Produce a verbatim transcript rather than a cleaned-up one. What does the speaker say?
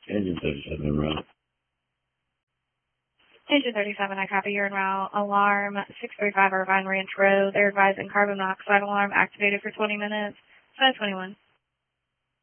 Engine thirty-seven en route. Engine thirty-seven, I copy. You're en route. Alarm six thirty-five Irvine Ranch Road. They're advising carbon monoxide alarm activated for twenty minutes. five twenty-one.